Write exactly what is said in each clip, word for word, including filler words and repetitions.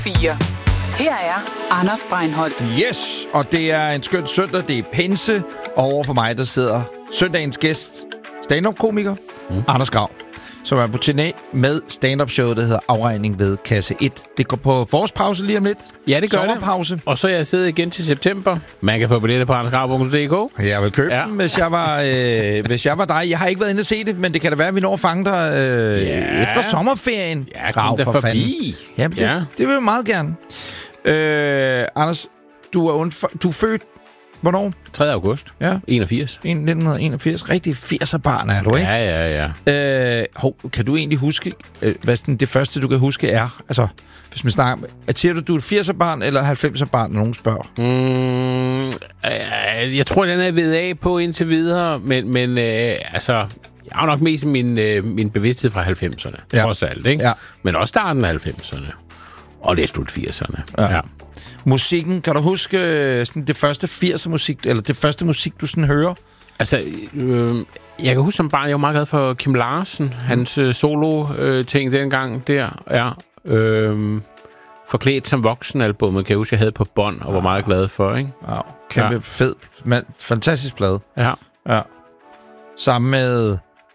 fire. Her er Anders Breinholt. Yes, og det er en skøn søndag, det er pinse, og over for mig, der sidder søndagens gæst, stand-up-komiker, mm. Anders Grav, som er på turné med stand-up-showet, der hedder Afregning ved Kasse et. Det går på forårspause lige om lidt. Ja, det gør Sommerpause. det. Og så er jeg siddet igen til september. Man kan få billetter på andersgrav punktum d k. Jeg vil købe ja. dem, hvis jeg, var, øh, hvis jeg var dig. Jeg har ikke været inde og se det, men det kan da være, at vi når at fange dig øh, ja. efter sommerferien. Ja, kom der forbi. Jamen, det, ja. det vil jeg meget gerne. Øh, Anders, du er, undf- du er født hvornår? tredje august. Ja. enogfirs. nitten enogfirs. Rigtig firser-barn er du, ikke? Ja, ja, ja. Øh, hov, kan du egentlig huske, øh, hvad sådan det første, du kan huske er? Altså, hvis man snakker... Siger du, du er et firser-barn eller halvfemser-barn, når nogen spørger? Mm, øh, jeg tror, den er ved af på indtil videre, men, men øh, altså... Jeg har nok mest min, øh, min bevidsthed fra halvfemserne, ja. trods alt, ikke? Ja. Men også starten af halvfemserne. Og det er slut firserne. Ja. Ja. Musikken, kan du huske sådan, det første firser-musik, eller det første musik, du sådan hører? Altså, øh, jeg kan huske som barn, jeg var meget glad for Kim Larsen, mm. hans øh, solo-ting øh, dengang der. Ja. Øh, Forklædt som voksen-albummet, kan jeg huske, jeg havde på bånd, og var meget glad for, ikke? Wow. Kæmpe ja. fed, man, fantastisk plade. Ja. Ja. Sammen med...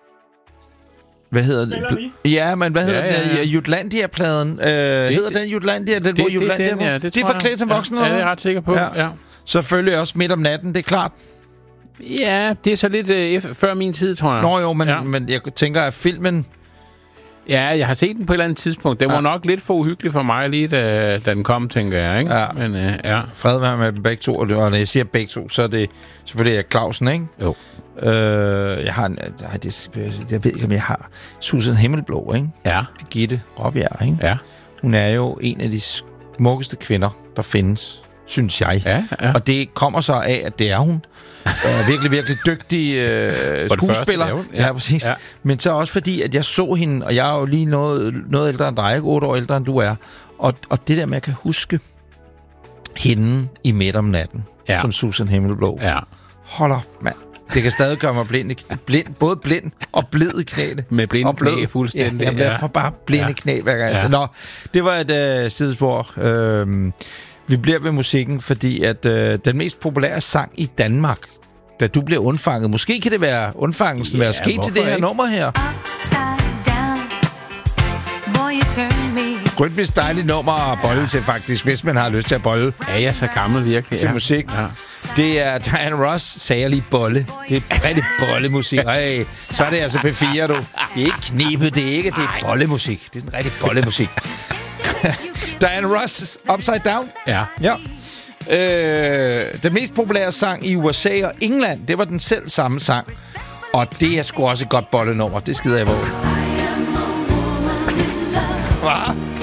Hvad hedder det? Ja, men hvad hedder ja, ja, ja. den? Jutlandia-pladen. Øh, det, hedder den Jutlandia? Den, det, hvor Jutlandia det, den, ja, det, det er Forklædt som voksen, ja, ja, det er jeg ret sikker på. Ja. Ja. Selvfølgelig også Midt om natten, det er klart. Ja, det er så lidt øh, før min tid, tror jeg. Nå jo, men, ja. men jeg tænker, at filmen... Ja, jeg har set den på et eller andet tidspunkt. Den ja. var nok lidt for uhyggelig for mig lige, da, da den kom, tænker jeg, ikke? Ja. Men, øh, ja. Fred med med dem begge to, og når jeg siger begge to, så er det selvfølgelig Clausen, ikke? Jo. Øh, jeg har en, jeg, jeg ved ikke, om jeg har Susan Himmelblå, ikke? Ja. Birgitte Raabjerg, ikke? Ja. Hun er jo en af de smukkeste kvinder, der findes, synes jeg. Ja, ja. Og det kommer så af, at det er hun. Uh, virkelig, virkelig dygtig uh, skuespiller. Første, ja, ja, præcis. Ja. Men så også fordi, at jeg så hende, og jeg er jo lige noget, noget ældre end dig, ikke? otte år ældre end du er. Og, og det der med, at jeg kan huske hende i Midt om natten, ja. som Susan Himmelblå. Ja. Hold op, mand. Det kan stadig gøre mig blind, blind både blind og blid i knæene. Med blinde knæ fuldstændig. Ja, jeg bliver for bare blinde ja. knæ hver gang. Ja. Nå, det var et uh, sidespor. Uh, vi bliver ved musikken, fordi at uh, den mest populære sang i Danmark, da du bliver undfanget, måske kan det være undfangelsen, ja, være sket til det her ikke? nummer her. Rytmisk dejligt nummer at bolle til, faktisk, hvis man har lyst til at bolle. Ja, jeg er så gammel virkelig. Til ja. musik. Ja. Det er Diana Ross, sagde jeg lige bolle. Det er rigtig bollemusik. Ej, så er det altså P fire, du. Det er ikke knibet, det er ikke, det er bollemusik. Det er sådan rigtig bollemusik. Diana Ross, Upside Down. Ja. Ja. Øh, den mest populære sang i U S A og England, det var den selv samme sang. Og det er sgu også et godt bollenummer. Det skider jeg på. Hvad?